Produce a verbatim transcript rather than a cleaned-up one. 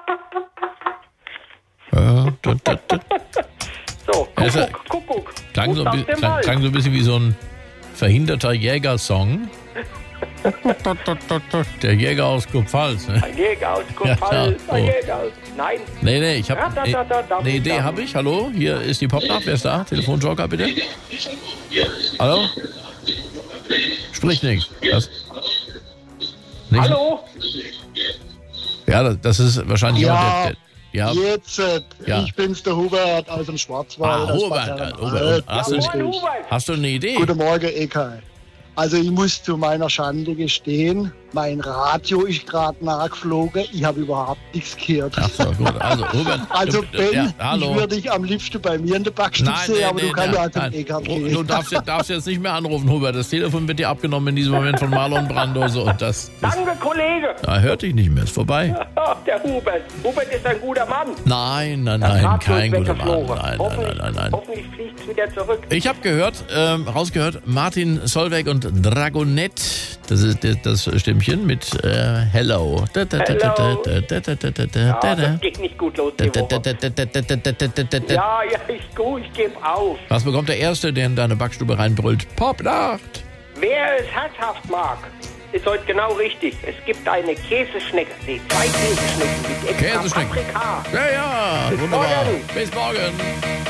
Ja, da, da, da. So, Kuckuck, Also, Kuckuck. Klang so, ein Ruf bi- aus dem klang, Wald. klang so ein bisschen wie so ein verhinderter Jägersong. Der Jäger aus Kurpfalz. Ne? Ein Jäger aus Ja, Kurpfalz, ja, ein oh. Jäger aus... Nein, Nee, nee, ich habe Ja, da, da, da, da, eine Idee, da. habe ich. Hallo, hier ist die Popnacht. Wer ist da? Telefonjoker, bitte. Hallo? Sprich nichts. Das, nicht? hallo? Ja, das- das ist wahrscheinlich Ja. jemand, der, der ja. Jetzt, äh, Ja. ich bin's, der Hubert aus dem Schwarzwald. Ah, aus Hubert, Bad äh, Herrenalb. Hubert. Hast du- Grüß Moin, dich. Hubert. Hast du eine Idee? Guten Morgen, Eka. Also ich muss zu meiner Schande gestehen, mein Radio ist gerade nachgeflogen. Ich habe überhaupt nichts gehört. Ach so, gut. Also, Hubert. Also du- Ben, ja, ich hallo. würde dich am liebsten bei mir in der Backstube Nein, sehen, nee, aber nee, du kannst nein, ja zum nein. Eka Du gehen. darfst, darfst jetzt nicht mehr anrufen, Hubert. Das Telefon wird dir abgenommen in diesem Moment von Marlon Brando. So, und das, das Danke, Kollege. ah, hört dich nicht mehr, ist vorbei. Ach, der Hubert. Hubert ist ein guter Mann. Nein, nein, Das nein, Radio kein ist guter Mann. weggeflogen. Nein, nein, hoffentlich, nein, nein, nein. Hoffentlich fliegt es wieder zurück. Ich habe gehört, ähm, rausgehört, Martin Solveig und Dragonette, das ist das, das Stimmchen mit äh, Hello. Da, da, da, da, da, da, da, da, da, da, Ja, da, da. das geht nicht gut los, die Da, da, Woche. da, da, da, da, da, da, da, da, da. Ja, ja, ich, gut, ich gebe auf. Was bekommt der Erste, der in deine Backstube reinbrüllt? Popnacht! Wer es herzhaft mag, ist heute genau richtig. Es gibt eine Käseschnecke. Nee, zwei Käseschnecken mit extra Käseschnecken. Paprika. Ja, ja, Bis wunderbar. morgen. Bis morgen.